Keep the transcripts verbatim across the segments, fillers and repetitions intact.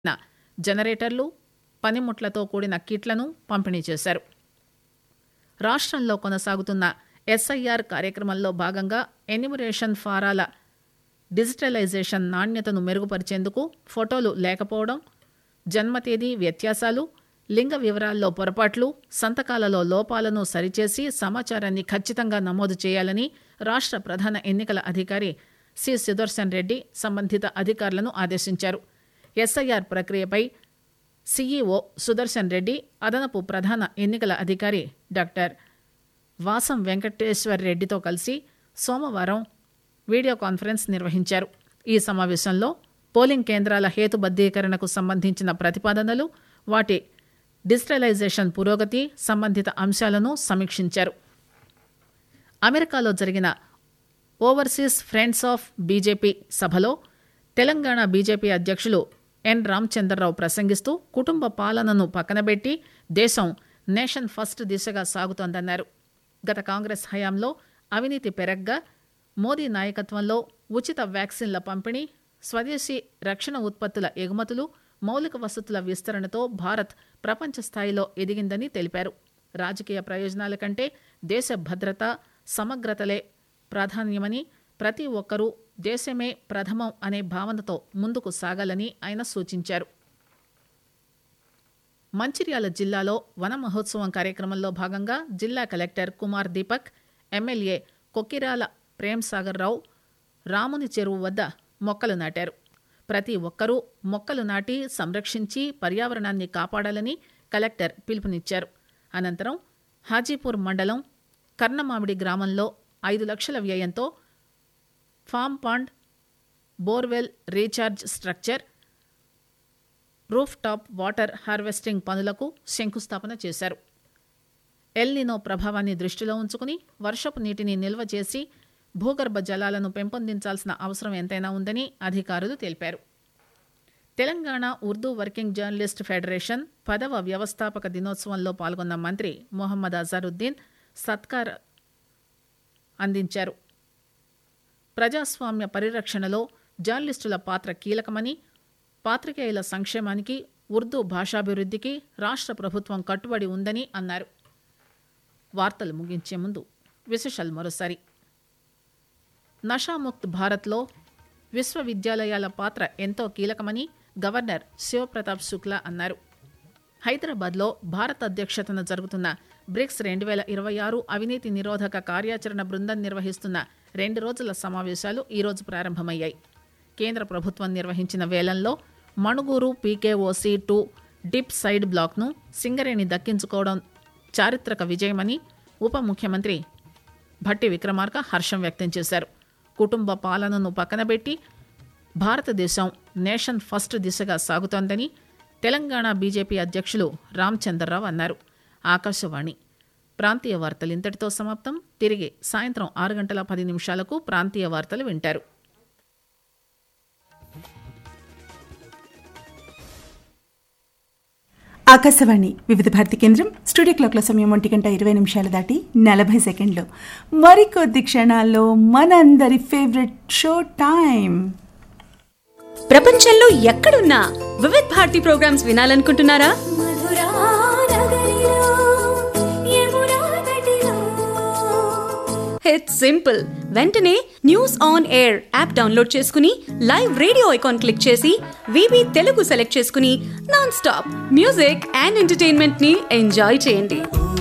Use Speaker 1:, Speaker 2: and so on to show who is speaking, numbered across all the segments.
Speaker 1: జనరేటర్లు, పనిముట్లతో కూడిన కిట్లను పంపిణీ చేశారు. రాష్ట్రంలో కొనసాగుతున్న ఎస్ఐఆర్ కార్యక్రమంలో భాగంగా ఎన్యూమరేషన్ ఫారాల డిజిటలైజేషన్ నాణ్యతను మెరుగుపరిచేందుకు ఫోటోలు లేకపోవడం, జన్మ తేదీ వ్యత్యాసాలు, లింగ వివరాల్లో పొరపాట్లు, సంతకాలలో లోపాలను సరిచేసి సమాచారాన్ని ఖచ్చితంగా నమోదు చేయాలని రాష్ట్ర ప్రధాన ఎన్నికల అధికారి సి సుదర్శన్ రెడ్డి సంబంధిత అధికారులను ఆదేశించారు. ఎస్ఐఆర్ ప్రక్రియపై సీఈఓ సుదర్శన్ రెడ్డి, అదనపు ప్రధాన ఎన్నికల అధికారి డాక్టర్ వాసం వెంకటేశ్వర్ రెడ్డితో కలిసి సోమవారం వీడియో కాన్ఫరెన్స్ నిర్వహించారు. ఈ సమావేశంలో పోలింగ్ కేంద్రాల హేతుబద్దీకరణకు సంబంధించిన ప్రతిపాదనలు, వాటి డిజిటలైజేషన్ పురోగతి సంబంధిత అంశాలను సమీక్షించారు. అమెరికాలో జరిగిన ఓవర్సీస్ ఫ్రెండ్స్ ఆఫ్ బీజేపీ సభలో తెలంగాణ బీజేపీ అధ్యక్షులు ఎన్ రామచంద్రరావు ప్రసంగిస్తూ కుటుంబ పాలనను పక్కనబెట్టి దేశం నేషన్ ఫస్ట్ దిశగా సాగుతోందన్నారు. గత కాంగ్రెస్ హయాంలో అవినీతి పెరగ్గా మోదీ నాయకత్వంలో ఉచిత వ్యాక్సిన్ల పంపిణీ, స్వదేశీ రక్షణ ఉత్పత్తుల ఎగుమతులు, మౌలిక వసతుల విస్తరణతో భారత్ ప్రపంచ స్థాయిలో ఎదిగిందని తెలిపారు. రాజకీయ ప్రయోజనాల కంటే దేశ భద్రత, సమగ్రతలే ప్రాధాన్యమని, ప్రతి ఒక్కరూ దేశమే ప్రథమం అనే భావనతో ముందుకు సాగాలని ఆయన సూచించారు. మంచిర్యాల జిల్లాలో వన మహోత్సవం కార్యక్రమంలో భాగంగా జిల్లా కలెక్టర్ కుమార్ దీపక్, ఎమ్మెల్యే కొక్కిరాల ప్రేమ్సాగర్ రావు రాముని చెరువు వద్ద మొక్కలు నాటారు. ప్రతి ఒక్కరూ మొక్కలు నాటి సంరక్షించి పర్యావరణాన్ని కాపాడాలని కలెక్టర్ పిలుపునిచ్చారు. అనంతరం హాజీపూర్ మండలం కర్ణమామిడి గ్రామంలో ఐదు లక్షల వ్యయంతో form pond, borewell recharge structure, roof top water harvesting పనులకు శంకుస్థాపన చేశారు. ఎల్నినో ప్రభావాన్ని దృష్టిలో ఉంచుకుని వర్షపు నీటిని నిల్వ చేసి భూగర్భ జలాలను పెంపొందించాల్సిన అవసరం ఎంతైనా ఉందని అధికారులు తెలిపారు. Telangana Urdu working journalist federation పదవ వ్యవస్థాపక దినోత్సవంలో పాల్గొన్న మంత్రి మొహమ్మద్ అజారుద్దీన్ సత్కార్ అందించారు. ప్రజాస్వామ్య పరిరక్షణలో జర్నలిస్టుల పాత్ర కీలకమని, పాత్రికేయుల సంక్షేమానికి, ఉర్దూ భాషాభివృద్ధికి రాష్ట్ర ప్రభుత్వం కట్టుబడి ఉందని అన్నారు. వార్తలు ముగించే ముందు విశేషాలు మరోసారి. నషాముక్త్ భారత్లో విశ్వవిద్యాలయాల పాత్ర ఎంతో కీలకమని గవర్నర్ శివప్రతాప్ శుక్లా అన్నారు. హైదరాబాద్లో భారత్ అధ్యక్షతన జరుగుతున్న బ్రిక్స్ రెండు వేల ఇరవై ఆరు అవినీతి నిరోధక కార్యాచరణ బృందం నిర్వహిస్తున్న రెండు రోజుల సమావేశాలు ఈరోజు ప్రారంభమయ్యాయి. కేంద్ర ప్రభుత్వం నిర్వహించిన వేలంలో Manuguru PKOC two dip side బ్లాక్ను సింగరేణి దక్కించుకోవడం చారిత్రక విజయమని ఉప ముఖ్యమంత్రి భట్టి విక్రమార్క హర్షం వ్యక్తం చేశారు. కుటుంబ పాలనను పక్కనబెట్టి భారతదేశం నేషన్ ఫస్ట్ దిశగా సాగుతోందని తెలంగాణ బీజేపీ అధ్యక్షులు రామచంద్రరావు అన్నారు. ఆకాశవాణి ప్రాంతీయ వార్తలు ఇంతటితో సమాప్తం. తిరిగి సాయంత్రం ఆరు గంటల పది నిమిషాలకు ప్రాంతీయ వార్తలు వింటారు.
Speaker 2: ఆకాశవాణి వివిధ భారతి కేంద్రం. స్టూడియో క్లాక్ల సమయం ఒంటి గంట ఇరవై నిమిషాలు దాటి నలభై సెకండ్లు. మరికొద్ది క్షణాల్లో మనందరి ఫేవరెట్ షో టైం.
Speaker 3: ప్రపంచంలో ఎక్కడున్నా వివిధ భారతి ప్రోగ్రామ్స్ వినాలనుకుంటున్నారా? It's simple. వెంటనే news on air app download చేసుకుని లైవ్ రేడియో ఐకాన్ క్లిక్ చేసి వివి తెలుగు సెలెక్ట్ చేసుకుని non stop music and entertainment ని ఎంజాయ్ చేయండి.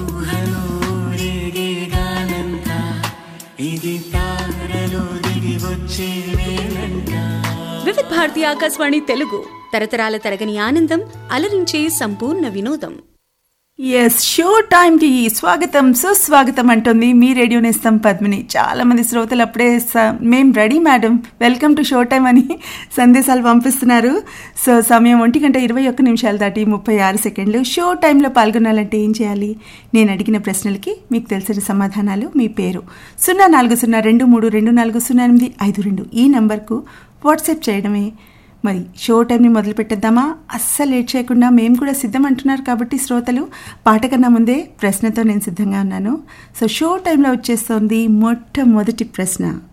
Speaker 3: వివిధ భారతి ఆకాశవాణి తెలుగు, తరతరాల తరగని ఆనందం, అలరించే సంపూర్ణ వినోదం.
Speaker 2: ఎస్, షో టైంకి స్వాగతం సుస్వాగతం అంటుంది మీ రేడియో నేస్తం పద్మిని. చాలా మంది శ్రోతలు అప్పుడే మేం ready madam, welcome to show time అని సందేశాలు పంపిస్తున్నారు. సో సమయం ఒంటి గంట ఇరవై ఒక్క నిమిషాలు దాటి ముప్పై ఆరు సెకండ్లు. షో టైంలో పాల్గొనాలంటే ఏం చేయాలి? నేను అడిగిన ప్రశ్నలకి మీకు తెలిసిన సమాధానాలు, మీ పేరు సున్నా నాలుగు సున్నా రెండు మూడు రెండు నాలుగు సున్నా ఎనిమిది ఐదు రెండు ఈ నంబర్కు వాట్సాప్ చేయడమే. మరి షో టైంని మొదలు పెట్టేద్దామా? అస్సలు లేట్ చేయకుండా మేము కూడా సిద్ధం అంటున్నారు కాబట్టి శ్రోతలు, పాట కన్నా ముందే ప్రశ్నతో నేను సిద్ధంగా ఉన్నాను. సో షో టైంలో వచ్చేస్తోంది మొట్టమొదటి ప్రశ్న.